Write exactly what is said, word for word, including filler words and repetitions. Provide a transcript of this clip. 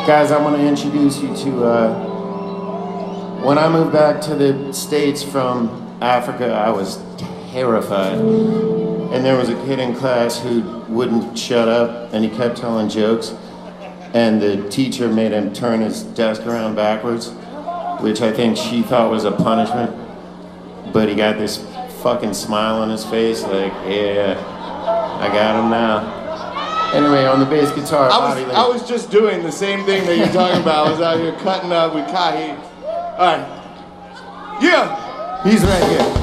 Guys, I want to introduce you to, uh, when I moved back to the States from Africa, I was terrified. And there was a kid in class who wouldn't shut up, and he kept telling jokes. And the teacher made him turn his desk around backwards, which I think she thought was a punishment. But he got this fucking smile on his face, like, yeah, I got him now. Anyway, on the bass guitar, I was, Bobby Lee. I was just doing the same thing that you're talking about. I was out here cutting up with Kahi. All right. Yeah. He's right here.